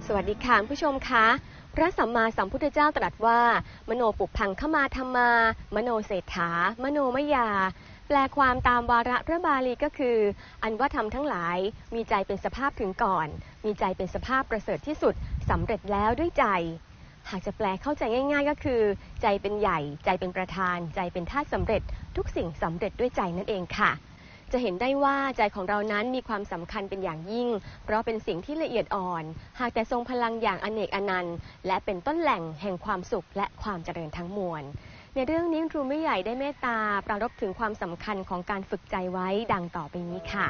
สวัสดีค่ะผู้ชมคะพระสัมมาสัมพุทธเจ้าตรัสว่ามโนปุพังขมาธัมมามโนเศรษฐามโนมยาแปลความตามวาระพระบาลีก็คืออันว่าธรรมทั้งหลายมีใจเป็นสภาพถึงก่อนมีใจเป็นสภาพประเสริฐที่สุดสำเร็จแล้วด้วยใจหากจะแปลเข้าใจง่ายๆก็คือใจเป็นใหญ่ใจเป็นประธานใจเป็นธาตุสำเร็จทุกสิ่งสำเร็จด้วยใจนั่นเองค่ะจะเห็นได้ว่าใจของเรานั้นมีความสำคัญเป็นอย่างยิ่งเพราะเป็นสิ่งที่ละเอียดอ่อนหากแต่ทรงพลังอย่างอเนกอนันต์และเป็นต้นแหล่งแห่งความสุขและความเจริญทั้งมวลในเรื่องนี้ครูไม่ใหญ่ได้เมตตาปรารภถึงความสำคัญของการฝึกใจไว้ดังต่อไปนี้ค่ะ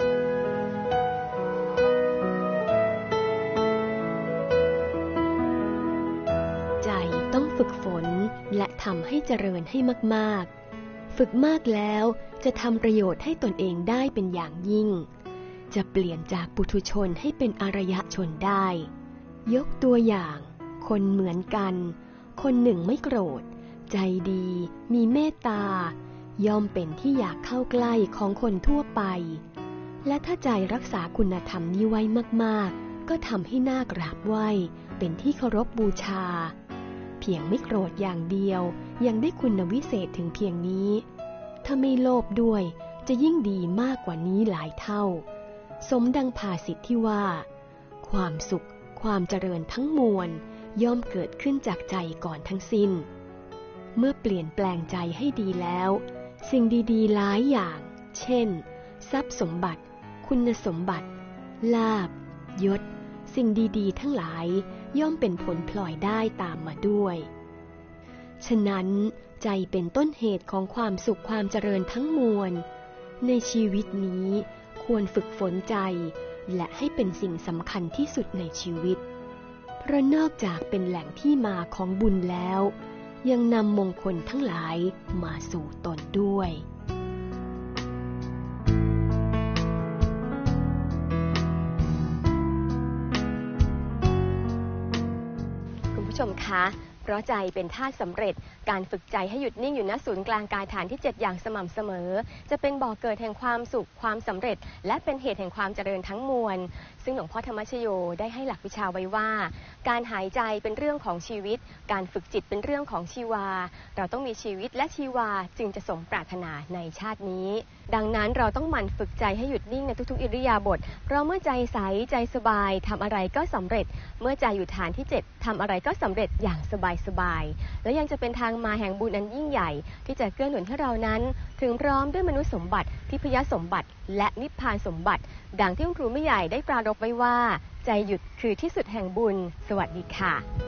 ใจต้องฝึกฝนและทำให้เจริญให้มากๆฝึกมากแล้วจะทำประโยชน์ให้ตนเองได้เป็นอย่างยิ่งจะเปลี่ยนจากปุถุชนให้เป็นอารยชนได้ยกตัวอย่างคนเหมือนกันคนหนึ่งไม่โกรธใจดีมีเมตตาย่อมเป็นที่อยากเข้าใกล้ของคนทั่วไปและถ้าใจรักษาคุณธรรมนี้ไว้มากๆก็ทำให้น่ากราบไหว้เป็นที่เคารพบูชาเพียงไม่โกรธอย่างเดียวยังได้คุณวิเศษถึงเพียงนี้ถ้าไม่โลภด้วยจะยิ่งดีมากกว่านี้หลายเท่าสมดังภาษิตที่ว่าความสุขความเจริญทั้งมวลย่อมเกิดขึ้นจากใจก่อนทั้งสิ้นเมื่อเปลี่ยนแปลงใจให้ดีแล้วสิ่งดีๆหลายอย่างเช่นทรัพย์สมบัติคุณสมบัติลาภยศสิ่งดีๆทั้งหลายย่อมเป็นผลพลอยได้ตามมาด้วยฉะนั้นใจเป็นต้นเหตุของความสุขความเจริญทั้งมวลในชีวิตนี้ควรฝึกฝนใจและให้เป็นสิ่งสำคัญที่สุดในชีวิตเพราะนอกจากเป็นแหล่งที่มาของบุญแล้วยังนำมงคลทั้งหลายมาสู่ตนด้วยคุณผู้ชมคะเพราะใจเป็นธาตุสำเร็จการฝึกใจให้หยุดนิ่งอยู่ณศูนย์กลางกายฐานที่7อย่างสม่ำเสมอจะเป็นบ่อเกิดแห่งความสุขความสำเร็จและเป็นเหตุแห่งความเจริญทั้งมวลซึ่งหลวงพ่อธรรมชโยได้ให้หลักวิชาไว้ว่าการหายใจเป็นเรื่องของชีวิตการฝึกจิตเป็นเรื่องของชีวาเราต้องมีชีวิตและชีวาจึงจะสมปรารถนาในชาตินี้ดังนั้นเราต้องหมั่นฝึกใจให้หยุดนิ่งในทุกๆอิริยาบถเพราะเมื่อใจใสใจสบายทำอะไรก็สำเร็จเมื่อใจอยู่ฐานที่7ทำอะไรก็สำเร็จอย่างสบายและยังจะเป็นทางมาแห่งบุญอันยิ่งใหญ่ที่จะเกื้อหนุนให้เรานั้นถึงพร้อมด้วยมนุษย์สมบัติทิพยสมบัติและนิพพานสมบัติดังที่ครูไม่ใหญ่ได้ปรารภไว้ว่าใจหยุดคือที่สุดแห่งบุญสวัสดีค่ะ